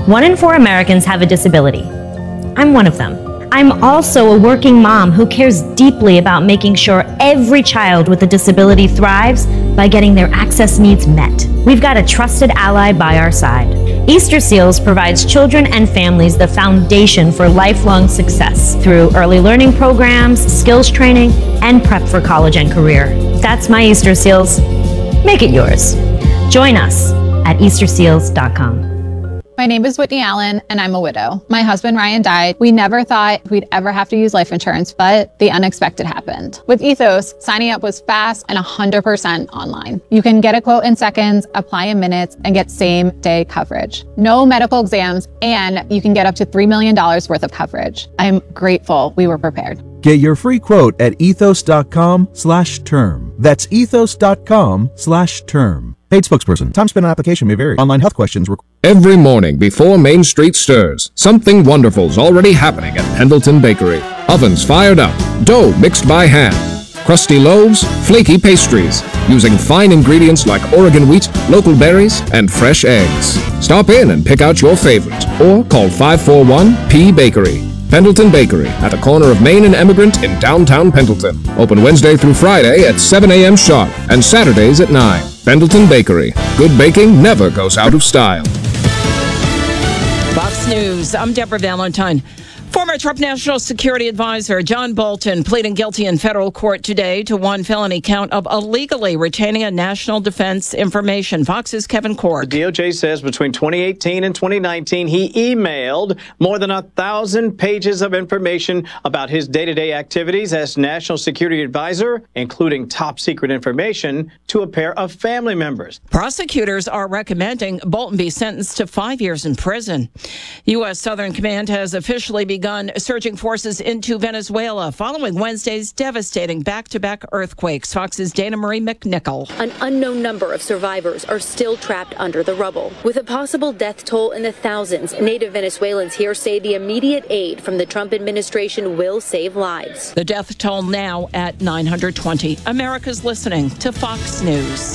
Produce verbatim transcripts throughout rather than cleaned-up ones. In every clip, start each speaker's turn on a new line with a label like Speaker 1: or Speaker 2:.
Speaker 1: One in four Americans have a disability. I'm one of them. I'm also a working mom who cares deeply about making sure every child with a disability thrives by getting their access needs met. We've got a trusted ally by our side. Easter Seals provides children and families the foundation for lifelong success through early learning programs, skills training, and prep for college and career. That's my Easter Seals. Make it yours. Join us at easter seals dot com.
Speaker 2: My name is Whitney Allen, and I'm a widow. My husband, Ryan, died. We never thought we'd ever have to use life insurance, but the unexpected happened. With Ethos, signing up was fast and one hundred percent online. You can get a quote in seconds, apply in minutes, and get same-day coverage. No medical exams, and you can get up to three million dollars worth of coverage. I'm grateful we were prepared.
Speaker 3: Get your free quote at ethos.com slash term. That's ethos.com slash term. Paid spokesperson. Time spent on application may vary. Online health questions require.
Speaker 4: Every morning before Main Street stirs, something wonderful's already happening at Pendleton Bakery. Ovens fired up, dough mixed by hand, crusty loaves, flaky pastries, using fine ingredients like Oregon wheat, local berries, and fresh eggs. Stop in and pick out your favorite, or call five four one P Bakery. Pendleton Bakery, at the corner of Main and Emigrant in downtown Pendleton. Open Wednesday through Friday at seven a.m. sharp and Saturdays at nine. Pendleton Bakery. Good baking never goes out of style.
Speaker 5: Fox News, I'm Deborah Valentine. Former Trump National Security Advisor John Bolton pleading guilty in federal court today to one felony count of illegally retaining a national defense information. Fox's Kevin Cork.
Speaker 6: The D O J says between twenty eighteen and twenty nineteen, he emailed more than a thousand pages of information about his day-to-day activities as National Security Advisor, including top secret information to a pair of family members.
Speaker 5: Prosecutors are recommending Bolton be sentenced to five years in prison. U S. Southern Command has officially begun surging forces into Venezuela following Wednesday's devastating back-to-back earthquakes. Fox's Dana Marie McNichol.
Speaker 7: An unknown number of survivors are still trapped under the rubble. With a possible death toll in the thousands, native Venezuelans here say the immediate aid from the Trump administration will save lives.
Speaker 5: The death toll now at nine hundred twenty. America's listening to Fox News.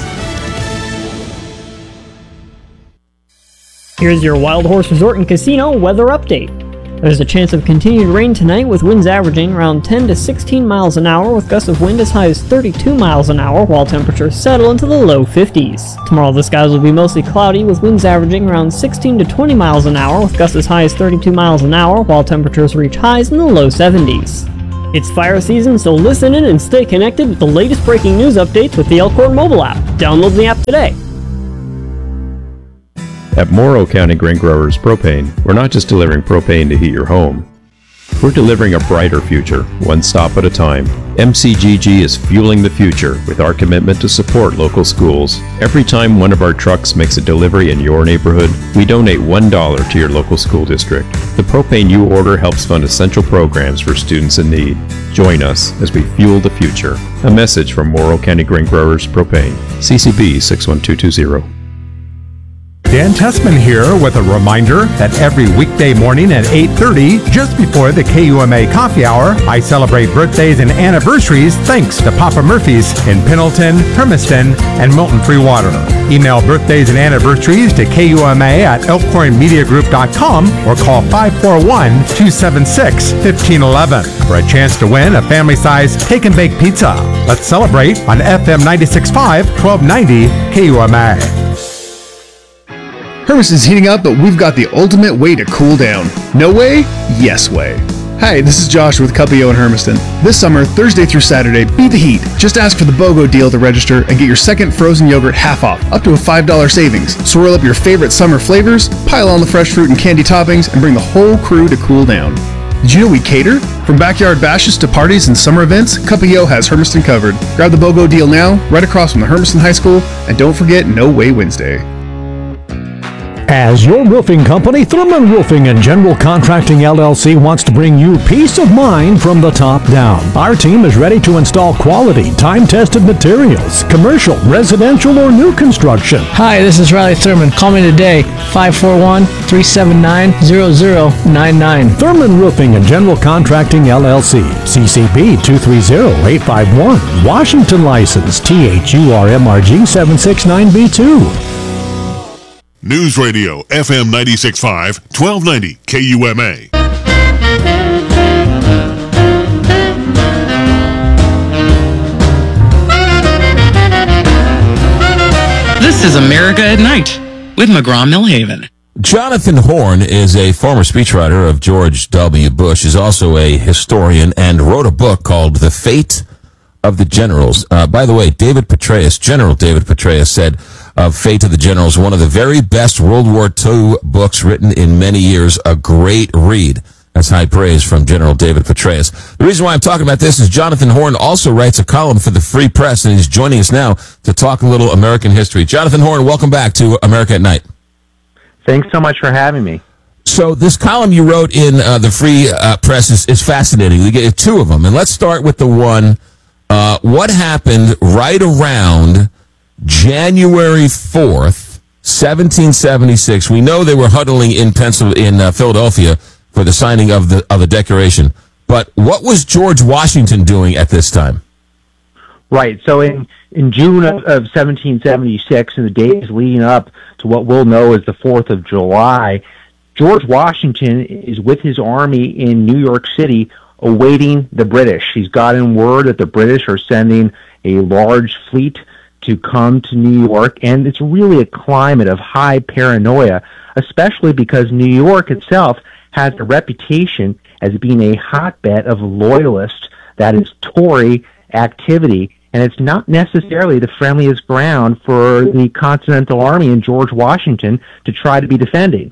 Speaker 8: Here's your Wild Horse Resort and Casino weather update. There's a chance of continued rain tonight with winds averaging around ten to sixteen miles an hour with gusts of wind as high as thirty-two miles an hour while temperatures settle into the low fifties. Tomorrow the skies will be mostly cloudy with winds averaging around sixteen to twenty miles an hour with gusts as high as thirty-two miles an hour while temperatures reach highs in the low seventies. It's fire season, so listen in and stay connected with the latest breaking news updates with the Elkhorn mobile app. Download the app today.
Speaker 9: At Morrow County Grain Growers Propane, we're not just delivering propane to heat your home. We're delivering a brighter future, one stop at a time. M C G G is fueling the future with our commitment to support local schools. Every time one of our trucks makes a delivery in your neighborhood, we donate one dollar to your local school district. The propane you order helps fund essential programs for students in need. Join us as we fuel the future. A message from Morrow County Grain Growers Propane. C C B six one two two zero.
Speaker 10: Dan Tessman here with a reminder that every weekday morning at eight thirty, just before the K U M A Coffee Hour, I celebrate birthdays and anniversaries thanks to Papa Murphy's in Pendleton, Hermiston, and Milton Free Water. Email birthdays and anniversaries to K U M A at elkhorn media group dot com or call five four one, two seven six, one five one one for a chance to win a family-size take and bake pizza. Let's celebrate on F M ninety-six point five, twelve ninety K U M A.
Speaker 11: Hermiston's heating up, but we've got the ultimate way to cool down. No way? Yes way. Hi, this is Josh with Cuppio in Hermiston. This summer, Thursday through Saturday, beat the heat. Just ask for the BOGO deal to register and get your second frozen yogurt half off, up to a five dollars savings. Swirl up your favorite summer flavors, pile on the fresh fruit and candy toppings, and bring the whole crew to cool down. Did you know we cater? From backyard bashes to parties and summer events, Cuppio has Hermiston covered. Grab the BOGO deal now, right across from the Hermiston High School, and don't forget No Way Wednesday.
Speaker 12: As your roofing company, Thurman Roofing and General Contracting L L C wants to bring you peace of mind from the top down. Our team is ready to install quality, time-tested materials, commercial, residential, or new construction.
Speaker 13: Hi, this is Riley Thurman. Call me today, five four one, three seven nine, zero zero nine nine.
Speaker 12: Thurman Roofing and General Contracting L L C, C C P two three zero, eight five one, Washington license, T H U R M R G seven six nine B two.
Speaker 14: News Radio, F M ninety-six point five, twelve ninety K U M A.
Speaker 15: This is America at Night with McGraw-Millhaven.
Speaker 16: Jonathan Horn is a former speechwriter of George W. Bush. He's also a historian and wrote a book called The Fate of the Generals. Uh, by the way, David Petraeus, General David Petraeus, said of Fate of the Generals, one of the very best World War Two books written in many years, a great read. That's high praise from General David Petraeus. The reason why I'm talking about this is Jonathan Horn also writes a column for the Free Press, and he's joining us now to talk a little American history. Jonathan Horn, welcome back to America at Night.
Speaker 17: Thanks so much for having me.
Speaker 16: So this column you wrote in uh, the Free uh, Press is, is fascinating. We get two of them, and let's start with the one, uh, what happened right around January fourth, seventeen seventy-six. We know they were huddling in Pencil in uh, Philadelphia for the signing of the of the Declaration. But what was George Washington doing at this time?
Speaker 17: Right. So in, in June of, of seventeen seventy-six, in the days leading up to what we'll know as the fourth of July, George Washington is with his army in New York City awaiting the British. He's gotten word that the British are sending a large fleet to come to New York, and it's really a climate of high paranoia, especially because New York itself has a reputation as being a hotbed of loyalists, that is Tory activity, and it's not necessarily the friendliest ground for the Continental Army and George Washington to try to be defending.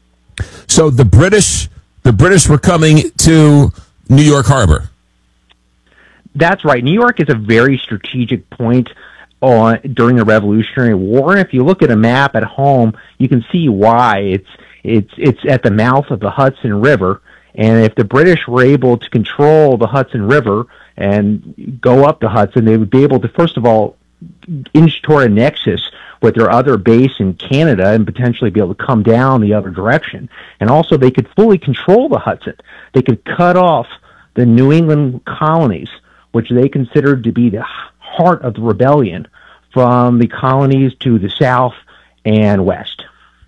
Speaker 16: So the British, the British were coming to New York Harbor.
Speaker 17: That's right. New York is a very strategic point on during the Revolutionary War. And if you look at a map at home, you can see why. It's it's it's at the mouth of the Hudson River, and if the British were able to control the Hudson River and go up the Hudson, they would be able to, first of all, inch toward a nexus with their other base in Canada and potentially be able to come down the other direction. And also they could fully control the Hudson. They could cut off the New England colonies, which they considered to be the heart of the rebellion, from the colonies to the south and west.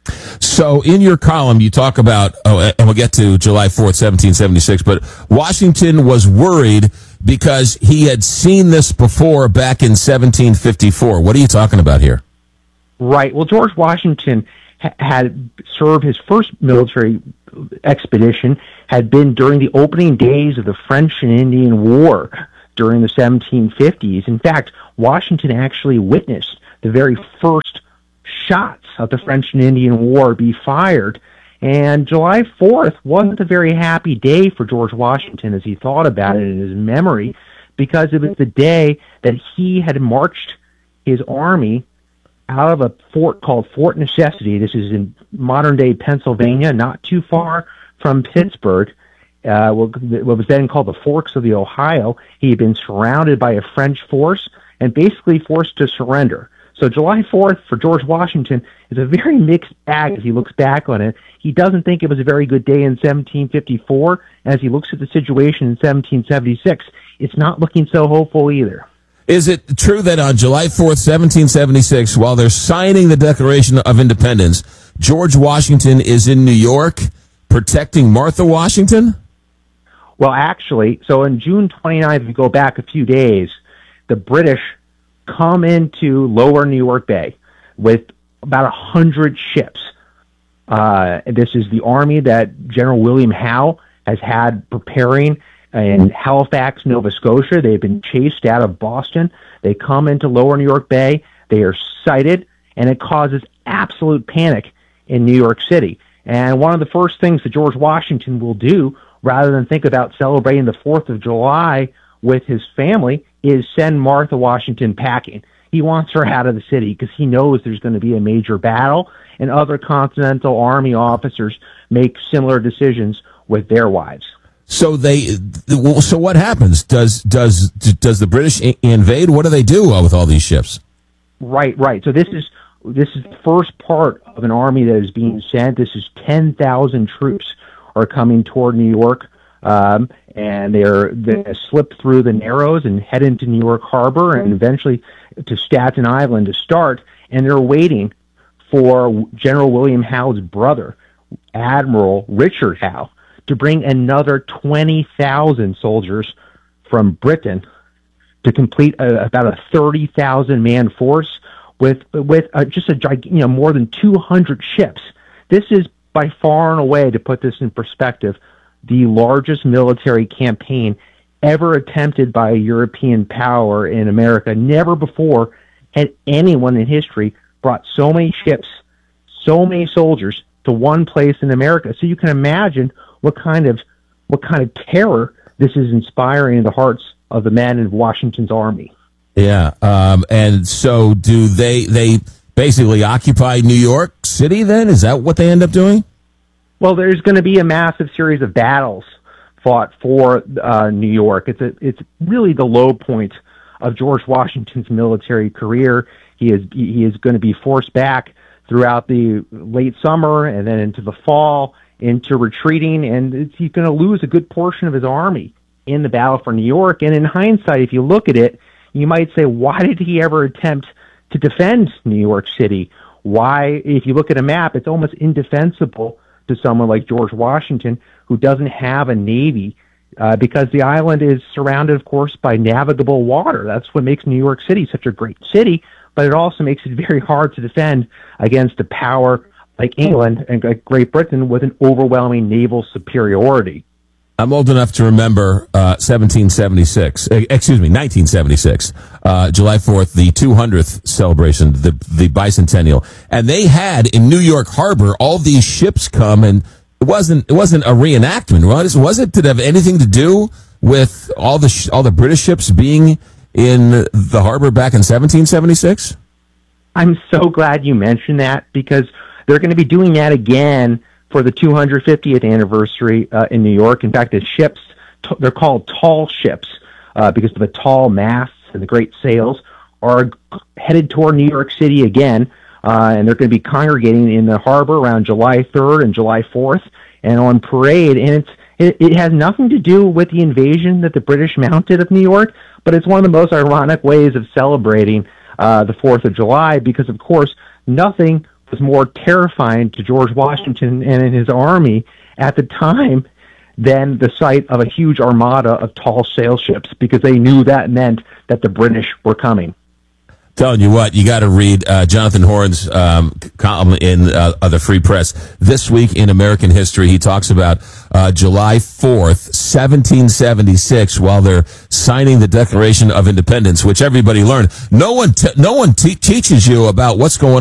Speaker 16: So in your column, you talk about, oh, and we'll get to July fourth, seventeen seventy-six, but Washington was worried because he had seen this before back in seventeen fifty-four. What are you talking about here?
Speaker 17: Right. Well, George Washington ha- had served his first military expedition, had been during the opening days of the French and Indian War during the seventeen fifties. In fact, Washington actually witnessed the very first shots of the French and Indian War be fired. And July fourth wasn't a very happy day for George Washington as he thought about it in his memory, because it was the day that he had marched his army out of a fort called Fort Necessity. This is in modern-day Pennsylvania, not too far from Pittsburgh, uh, what was then called the Forks of the Ohio. He had been surrounded by a French force and basically forced to surrender. So July fourth for George Washington is a very mixed bag as he looks back on it. He doesn't think it was a very good day in seventeen fifty-four. As he looks at the situation in seventeen seventy-six, it's not looking so hopeful either.
Speaker 16: Is it true that on July fourth, seventeen seventy-six, while they're signing the Declaration of Independence, George Washington is in New York protecting Martha Washington?
Speaker 17: Well, actually, so on June twenty-ninth, if you go back a few days, the British come into lower New York Bay with about a hundred ships. Uh, this is the army that General William Howe has had preparing in Halifax, Nova Scotia. They've been chased out of Boston. They come into lower New York Bay. They are sighted, and it causes absolute panic in New York City. And one of the first things that George Washington will do, rather than think about celebrating the fourth of July with his family, is send Martha Washington packing. He wants her out of the city because he knows there's going to be a major battle, and other Continental Army officers make similar decisions with their wives.
Speaker 16: So they, so what happens? Does does does the British invade? What do they do with all these ships?
Speaker 17: Right, right. So this is this is the first part of an army that is being sent. This is ten thousand troops are coming toward New York, um, and they're they slip through the Narrows and head into New York Harbor, and eventually to Staten Island to start. And they're waiting for General William Howe's brother, Admiral Richard Howe, to bring another twenty thousand soldiers from Britain to complete a, about a thirty thousand man force with with uh, just a you know more than two hundred ships. This is by far and away, to put this in perspective, the largest military campaign ever attempted by a European power in America. Never before had anyone in history brought so many ships, so many soldiers to one place in America. So you can imagine what kind of what kind of terror this is inspiring in the hearts of the men in Washington's army.
Speaker 16: Yeah, um, and so do they? They basically occupy New York City. Then is that what they end up doing?
Speaker 17: Well, there's going to be a massive series of battles fought for uh, New York. It's a, it's really the low point of George Washington's military career. He is he is going to be forced back throughout the late summer and then into the fall into retreating, and it's, he's going to lose a good portion of his army in the battle for New York. And in hindsight, if you look at it, you might say, why did he ever attempt to defend New York City? Why, if you look at a map, it's almost indefensible to someone like George Washington, who doesn't have a navy, uh, because the island is surrounded, of course, by navigable water. That's what makes New York City such a great city, but it also makes it very hard to defend against a power like England and like Great Britain with an overwhelming naval superiority.
Speaker 16: I'm old enough to remember uh, seventeen seventy-six, uh, excuse me, nineteen seventy-six, uh, July fourth, the two hundredth celebration, the the bicentennial, and they had in New York Harbor all these ships come, and it wasn't it wasn't a reenactment, was was it? Did it have anything to do with all the sh- all the British ships being in the harbor back in seventeen seventy-six?
Speaker 17: I'm so glad you mentioned that, because they're going to be doing that again for the two hundred fiftieth anniversary uh, in New York. In fact, the ships, t- they're called tall ships uh, because of the tall masts and the great sails, are headed toward New York City again, uh, and they're going to be congregating in the harbor around July third and July fourth and on parade. And it's it, it has nothing to do with the invasion that the British mounted of New York, but it's one of the most ironic ways of celebrating uh, the fourth of July, because, of course, nothing was more terrifying to George Washington and his army at the time than the sight of a huge armada of tall sail ships, because they knew that meant that the British were coming.
Speaker 16: Telling you what, you got to read uh, Jonathan Horn's um, column in uh, the Free Press. This Week in American History, he talks about uh, July fourth, seventeen seventy-six, while they're signing the Declaration of Independence, which everybody learned. No one, t- no one te- teaches you about what's going on